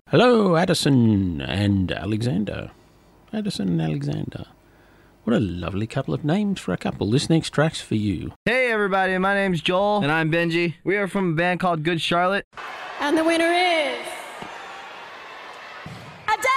Hello, Addison and Alexander. Addison and Alexander. What a lovely couple of names for a couple. This next track's for you. Hey everybody, my name's Joel. And I'm Benji. We are from a band called Good Charlotte. And the winner is...